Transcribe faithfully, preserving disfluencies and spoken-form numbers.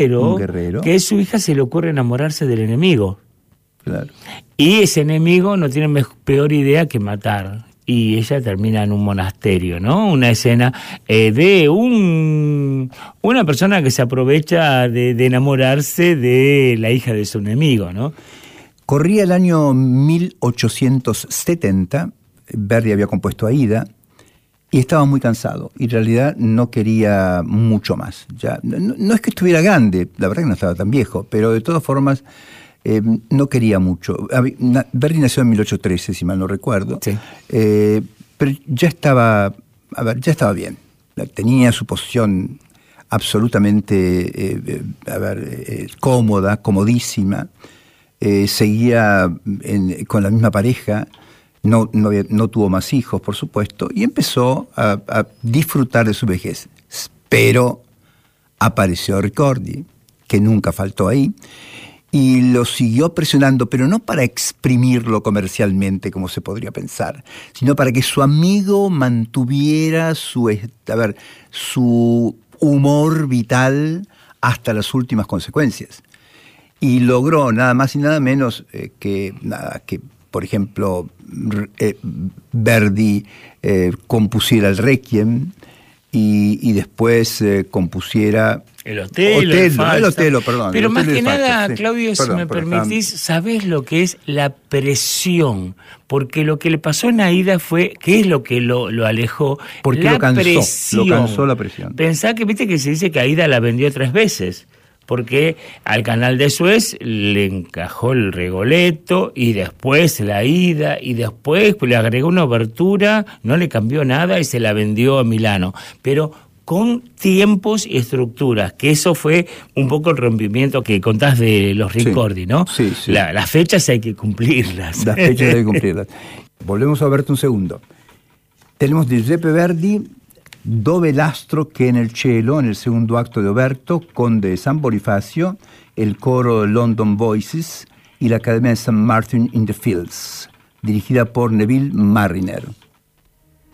un guerrero, que a su hija se le ocurre enamorarse del enemigo. Claro. Y ese enemigo no tiene mejor, peor idea que matar. Y ella termina en un monasterio, ¿no? Una escena eh, de un una persona que se aprovecha de, de enamorarse de la hija de su enemigo, ¿no? Corría el año mil ochocientos setenta, Verdi había compuesto Aida, y estaba muy cansado. Y en realidad no quería mucho más. Ya, no, no es que estuviera grande, la verdad que no estaba tan viejo, pero de todas formas eh, no quería mucho. Verdi nació en mil ochocientos trece, si mal no recuerdo. Sí. Eh, pero ya estaba, a ver, ya estaba bien. Tenía su posición absolutamente eh, a ver, eh, cómoda, comodísima. Eh, seguía en, con la misma pareja. No, no, no tuvo más hijos, por supuesto, y empezó a, a disfrutar de su vejez. Pero apareció Ricordi, que nunca faltó ahí, y lo siguió presionando, pero no para exprimirlo comercialmente, como se podría pensar, sino para que su amigo mantuviera su, a ver, su humor vital hasta las últimas consecuencias. Y logró nada más y nada menos eh, que, nada, que, por ejemplo, eh, Verdi eh, compusiera el Requiem y, y después eh, compusiera... El Otelo, Otelo, el, el Otelo, perdón. Pero más Otelo que Falstaff, nada, sí. Claudio, Perdón, si me perdón, permitís, ¿sabés lo que es la presión? Porque lo que le pasó en Aida fue, ¿qué es lo que lo, lo alejó? Porque la lo cansó, presión. lo cansó la presión. Pensá que, viste que se dice que Aida la vendió tres veces. Porque al canal de Suez le encajó el Rigoletto y después la Ida y después le agregó una obertura, no le cambió nada y se la vendió a Milano. Pero con tiempos y estructuras, que eso fue un poco el rompimiento que contás de los Ricordi, sí, ¿no? Sí, sí. La, las fechas hay que cumplirlas. Las fechas hay que cumplirlas. Volvemos a verte un segundo. Tenemos de Giuseppe Verdi Dove l'astro che en el cielo, en el segundo acto de Oberto, Conde de San Bonifacio, el coro London Voices y la Academia de Saint Martin in the Fields, dirigida por Neville Marriner.